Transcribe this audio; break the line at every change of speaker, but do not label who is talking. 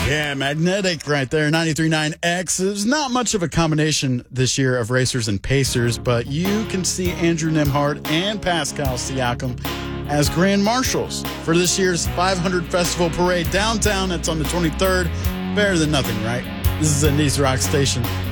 Yeah, magnetic right there. 93.9 X is not much of a combination this year of racers and pacers, but you can see Andrew Nembhard and Pascal Siakam as grand marshals for this year's 500 Festival Parade downtown. That's on the 23rd. Better than nothing, right? This is a Nice Rock Station.